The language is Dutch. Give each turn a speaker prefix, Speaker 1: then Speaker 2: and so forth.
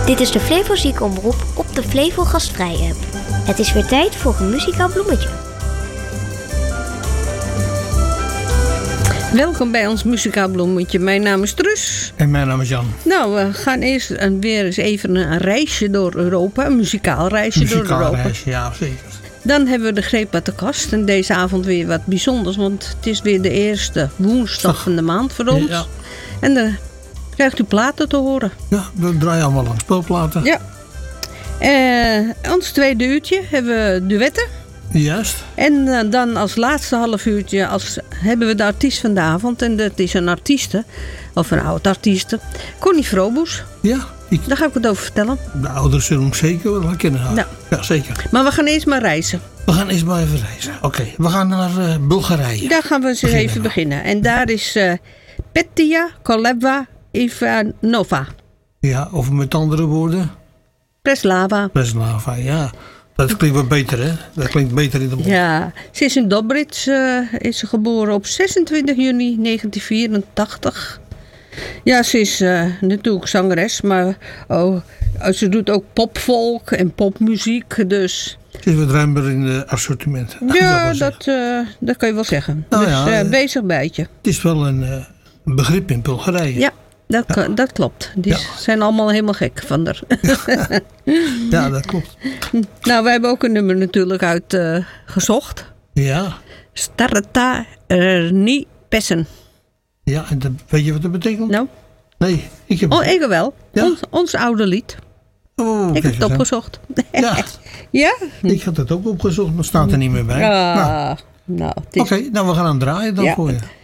Speaker 1: Dit is de Flevo Ziekenomroep op de Flevo Gastvrij app. Het is weer tijd voor een muzikaal bloemetje.
Speaker 2: Welkom bij ons muzikaal bloemetje. Mijn naam is Truus.
Speaker 3: En mijn naam is Jan.
Speaker 2: Nou, we gaan eerst weer eens even een reisje door Europa. Een muzikaal reisje door Europa.
Speaker 3: Reisje, ja, zeker.
Speaker 2: Dan hebben we de greep uit de kast. En deze avond weer wat bijzonders. Want het is weer de eerste woensdag van de maand voor ons. Ja. En dan krijgt u platen te horen.
Speaker 3: Ja, we draaien allemaal langs speelplaten.
Speaker 2: Ja. Ons tweede uurtje hebben we duetten.
Speaker 3: Juist.
Speaker 2: En dan als laatste half uurtje hebben we de artiest van de avond. En dat is een artieste, of een oud-artieste. Connie Froboes.
Speaker 3: Ja.
Speaker 2: Daar ga ik het over vertellen.
Speaker 3: De ouderen zullen hem zeker wel herkennen.
Speaker 2: Nou.
Speaker 3: Ja, zeker.
Speaker 2: Maar we gaan eerst maar reizen.
Speaker 3: We gaan eerst maar even reizen. Oké, we gaan naar Bulgarije.
Speaker 2: Daar gaan we eens even beginnen. En daar is Petia Koleva Ivanova.
Speaker 3: Ja, of met andere woorden?
Speaker 2: Preslava.
Speaker 3: Preslava, ja. Dat klinkt wat beter, hè? Dat klinkt beter in de mond.
Speaker 2: Ja, ze is in Dobrits is ze geboren op 26 juni 1984. Ja, ze is natuurlijk zangeres, maar ze doet ook popvolk en popmuziek, dus...
Speaker 3: Ze is wat ruimer in het assortiment.
Speaker 2: Ja, dat kan je wel zeggen.
Speaker 3: Nou,
Speaker 2: dus
Speaker 3: ja,
Speaker 2: bezig bijtje.
Speaker 3: Het is wel een begrip in Bulgarije.
Speaker 2: Ja. Dat klopt. Die zijn allemaal helemaal gek van haar.
Speaker 3: Ja, dat klopt.
Speaker 2: Nou, wij hebben ook een nummer natuurlijk uitgezocht.
Speaker 3: Ja.
Speaker 2: Starta Erni Pessen.
Speaker 3: Ja, en weet je wat dat betekent?
Speaker 2: Nou?
Speaker 3: Nee, ik heb...
Speaker 2: Oh, ik wel.
Speaker 3: Ja?
Speaker 2: Ons oude lied.
Speaker 3: Oh,
Speaker 2: ik heb het opgezocht.
Speaker 3: Ja.
Speaker 2: Ja?
Speaker 3: Ik had het ook opgezocht, maar staat er niet meer bij.
Speaker 2: Nou,
Speaker 3: Oké, nou we gaan aan het draaien dan voor je.